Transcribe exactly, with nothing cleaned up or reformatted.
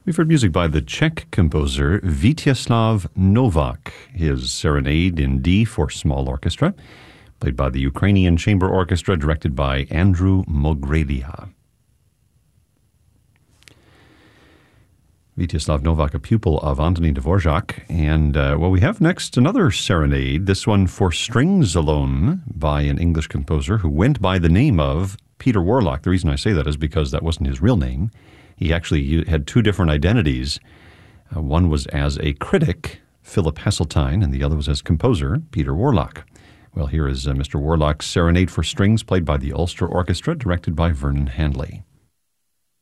We've heard music by the Czech composer Vítězslav Novak, his Serenade in D for small orchestra, played by the Ukrainian Chamber Orchestra, directed by Andrew Mogrelia. Vítězslav Novak, a pupil of Antonín Dvorak. And, uh, well, we have next another serenade, this one for strings alone by an English composer who went by the name of Peter Warlock. The reason I say that is because that wasn't his real name. He actually had two different identities. Uh, one was as a critic, Philip Heseltine, and the other was as composer, Peter Warlock. Well, here is uh, Mister Warlock's Serenade for Strings, played by the Ulster Orchestra, directed by Vernon Handley.